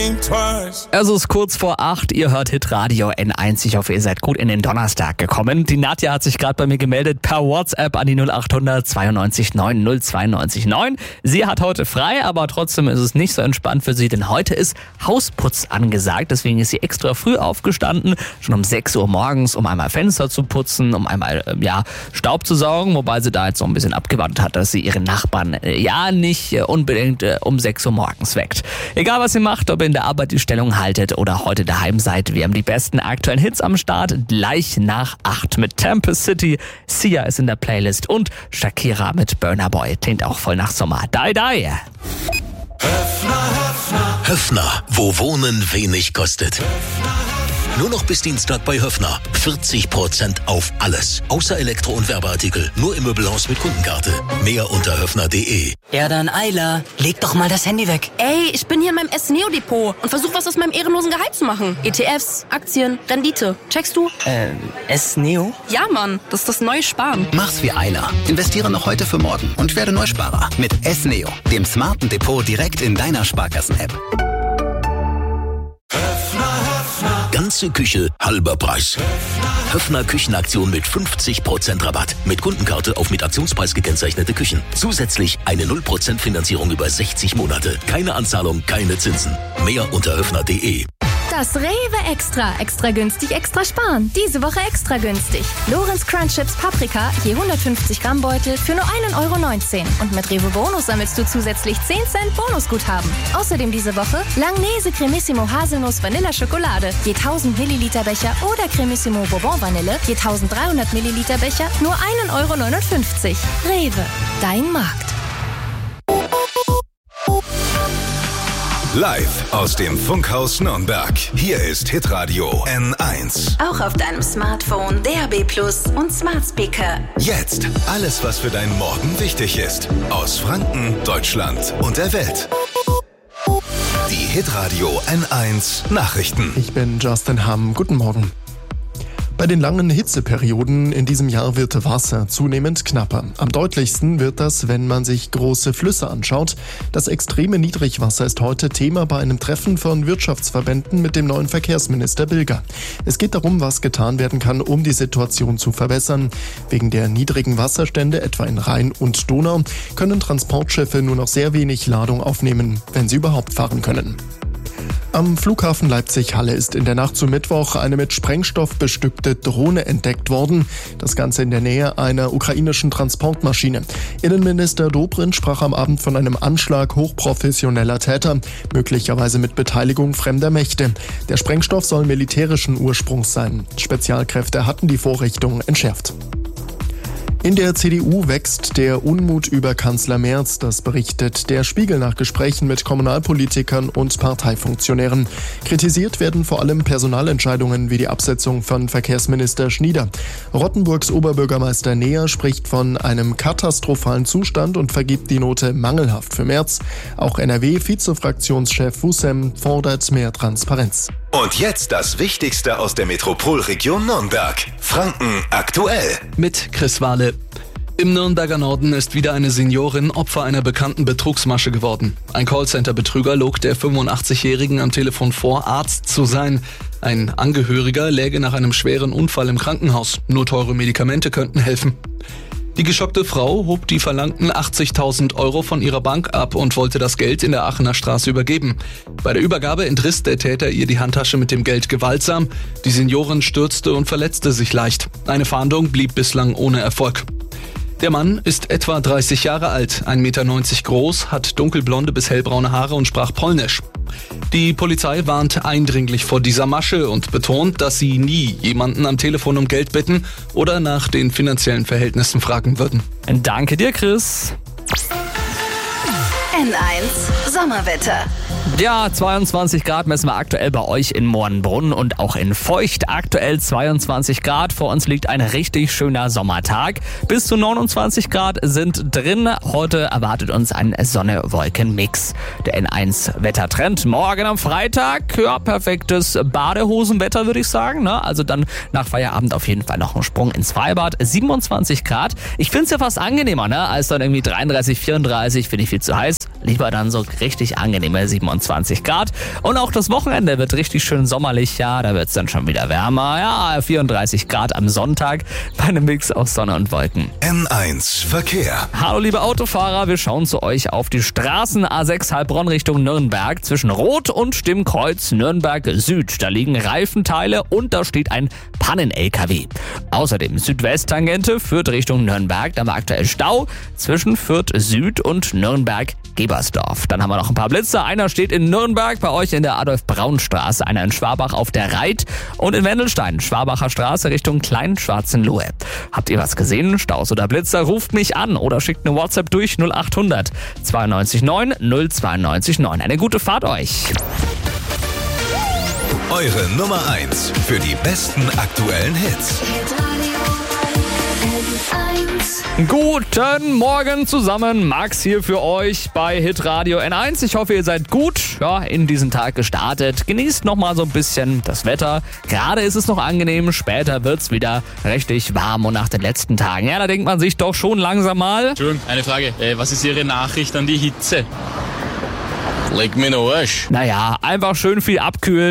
think twice. Es ist kurz vor 8, ihr hört Hitradio N1. Ich hoffe, ihr seid gut in den Donnerstag gekommen. Die Nadja hat sich gerade bei mir gemeldet per WhatsApp an die 0800 92 9 092 9. Sie hat heute frei, aber trotzdem ist es nicht so entspannt für sie, denn heute ist Hausputz angesagt. Deswegen ist sie extra früh aufgestanden, schon um 6 Uhr morgens, um einmal Fenster zu putzen, um einmal Staub zu saugen, wobei sie da jetzt so ein bisschen abgewartet hat, dass sie ihren Nachbarn nicht unbedingt um 6 Uhr morgens weckt. Egal was ihr macht, ob ihr in der Arbeit die Stellung haltet oder heute daheim seid, wir haben die besten aktuellen Hits am Start, gleich nach 8 mit Tempest City, Sia ist in der Playlist und Shakira mit Burna Boy, klingt auch voll nach Sommer. Die, die! Höffner, wo Wohnen wenig kostet. Nur noch bis Dienstag bei Höffner. 40% auf alles. Außer Elektro- und Werbeartikel. Nur im Möbelhaus mit Kundenkarte. Mehr unter höffner.de. Ja dann, Ayla, leg doch mal das Handy weg. Ey, ich bin hier in meinem S-Neo-Depot und versuche was aus meinem ehrenlosen Gehalt zu machen. ETFs, Aktien, Rendite. Checkst du? S-Neo? Ja, Mann, das ist das neue Sparen. Mach's wie Ayla. Investiere noch heute für morgen und werde Neusparer. Mit S-Neo, dem smarten Depot direkt in deiner Sparkassen-App. Ganze Küche, halber Preis. Höffner Küchenaktion mit 50% Rabatt. Mit Kundenkarte auf mit Aktionspreis gekennzeichnete Küchen. Zusätzlich eine 0% Finanzierung über 60 Monate. Keine Anzahlung, keine Zinsen. Mehr unter höffner.de. Das Rewe Extra. Extra günstig, extra sparen. Diese Woche extra günstig. Lorenz Crunch Chips Paprika, je 150 Gramm Beutel für nur 1,19 €. Und mit Rewe Bonus sammelst du zusätzlich 10 Cent Bonusguthaben. Außerdem diese Woche Langnese Cremissimo Haselnuss Vanilla Schokolade, je 1000 Milliliter Becher oder Cremissimo Bourbon Vanille, je 1300 Milliliter Becher, nur 1,59 €. Rewe, dein Markt. Live aus dem Funkhaus Nürnberg. Hier ist Hitradio N1. Auch auf deinem Smartphone, DAB+ und Smart Speaker. Jetzt alles, was für deinen Morgen wichtig ist. Aus Franken, Deutschland und der Welt. Die Hitradio N1 Nachrichten. Ich bin Justin Hamm. Guten Morgen. Bei den langen Hitzeperioden in diesem Jahr wird Wasser zunehmend knapper. Am deutlichsten wird das, wenn man sich große Flüsse anschaut. Das extreme Niedrigwasser ist heute Thema bei einem Treffen von Wirtschaftsverbänden mit dem neuen Verkehrsminister Bilger. Es geht darum, was getan werden kann, um die Situation zu verbessern. Wegen der niedrigen Wasserstände, etwa in Rhein und Donau, können Transportschiffe nur noch sehr wenig Ladung aufnehmen, wenn sie überhaupt fahren können. Am Flughafen Leipzig-Halle ist in der Nacht zu Mittwoch eine mit Sprengstoff bestückte Drohne entdeckt worden. Das Ganze in der Nähe einer ukrainischen Transportmaschine. Innenminister Dobrindt sprach am Abend von einem Anschlag hochprofessioneller Täter, möglicherweise mit Beteiligung fremder Mächte. Der Sprengstoff soll militärischen Ursprungs sein. Spezialkräfte hatten die Vorrichtung entschärft. In der CDU wächst der Unmut über Kanzler Merz, das berichtet der Spiegel nach Gesprächen mit Kommunalpolitikern und Parteifunktionären. Kritisiert werden vor allem Personalentscheidungen wie die Absetzung von Verkehrsminister Schnieder. Rottenburgs Oberbürgermeister Neher spricht von einem katastrophalen Zustand und vergibt die Note mangelhaft für Merz. Auch NRW-Vizefraktionschef Fussem fordert mehr Transparenz. Und jetzt das Wichtigste aus der Metropolregion Nürnberg. Franken aktuell. Mit Chris Wahle. Im Nürnberger Norden ist wieder eine Seniorin Opfer einer bekannten Betrugsmasche geworden. Ein Callcenter-Betrüger log der 85-Jährigen am Telefon vor, Arzt zu sein. Ein Angehöriger läge nach einem schweren Unfall im Krankenhaus. Nur teure Medikamente könnten helfen. Die geschockte Frau hob die verlangten 80.000 € von ihrer Bank ab und wollte das Geld in der Aachener Straße übergeben. Bei der Übergabe entriss der Täter ihr die Handtasche mit dem Geld gewaltsam. Die Seniorin stürzte und verletzte sich leicht. Eine Fahndung blieb bislang ohne Erfolg. Der Mann ist etwa 30 Jahre alt, 1,90 Meter groß, hat dunkelblonde bis hellbraune Haare und sprach Polnisch. Die Polizei warnt eindringlich vor dieser Masche und betont, dass sie nie jemanden am Telefon um Geld bitten oder nach den finanziellen Verhältnissen fragen würden. Danke dir, Chris. N1 Sommerwetter. Ja, 22 Grad messen wir aktuell bei euch in Moornbrunn und auch in Feucht. Aktuell 22 Grad. Vor uns liegt ein richtig schöner Sommertag. Bis zu 29 Grad sind drin. Heute erwartet uns ein Sonne-Wolken-Mix. Der N1-Wettertrend. Morgen am Freitag, ja, perfektes Badehosenwetter, würde ich sagen. Ne? Also dann nach Feierabend auf jeden Fall noch ein Sprung ins Freibad. 27 Grad. Ich finde es ja fast angenehmer, ne? Als dann irgendwie 33, 34, finde ich viel zu heiß. Lieber dann so richtig angenehme 27 25 Grad. Und auch das Wochenende wird richtig schön sommerlich. Ja, da wird es dann schon wieder wärmer. Ja, 34 Grad am Sonntag bei einem Mix aus Sonne und Wolken. N1 Verkehr. Hallo liebe Autofahrer, wir schauen zu euch auf die Straßen A6 Heilbronn Richtung Nürnberg zwischen Rot und dem Kreuz Nürnberg Süd. Da liegen Reifenteile und da steht ein Pannen-LKW. Außerdem Südwest-Tangente führt Richtung Nürnberg. Da haben wir aktuell Stau zwischen Fürth Süd und Nürnberg-Gebersdorf. Dann haben wir noch ein paar Blitze. Einer steht in Nürnberg, bei euch in der Adolf-Braun-Straße, einer in Schwabach auf der Reit und in Wendelstein, Schwabacher Straße Richtung Klein-Schwarzenlohe. Habt ihr was gesehen? Staus oder Blitzer? Ruft mich an oder schickt eine WhatsApp durch 0800 92 9 092 9. Eine gute Fahrt euch. Eure Nummer 1 für die besten aktuellen Hits. Guten Morgen zusammen, Max hier für euch bei Hitradio N1. Ich hoffe, ihr seid gut in diesen Tag gestartet. Genießt nochmal so ein bisschen das Wetter. Gerade ist es noch angenehm, später wird's wieder richtig warm und nach den letzten Tagen. Ja, da denkt man sich doch schon langsam mal. Entschuldigung, eine Frage. Was ist Ihre Nachricht an die Hitze? Leg mir den Arsch. Naja, einfach schön viel abkühlen.